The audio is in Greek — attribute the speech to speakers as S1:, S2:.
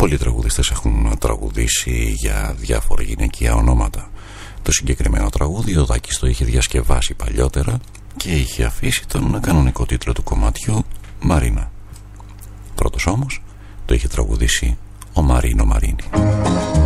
S1: Πολλοί τραγουδιστές έχουν τραγουδήσει για διάφορα γυναικεία ονόματα. Το συγκεκριμένο τραγούδι ο Δάκης το είχε διασκευάσει παλιότερα και είχε αφήσει τον κανονικό τίτλο του κομματιού Μαρίνα. Πρώτος όμως το είχε τραγουδήσει ο Μαρίνο Μαρίνι.